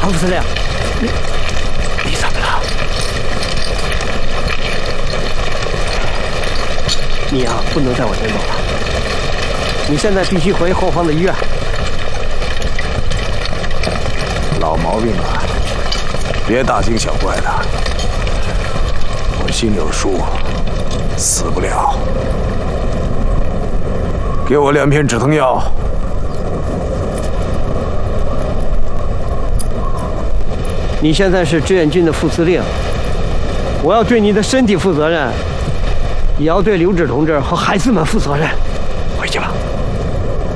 唐副司令，你怎么了？你呀，不能再往前走了。你现在必须回后方的医院。 老毛病了，别大惊小怪的。我心里有数，死不了。给我2片止疼药。 你现在是志愿军的副司令，我要对你的身体负责任，也要对刘志同志和孩子们负责任。回去吧。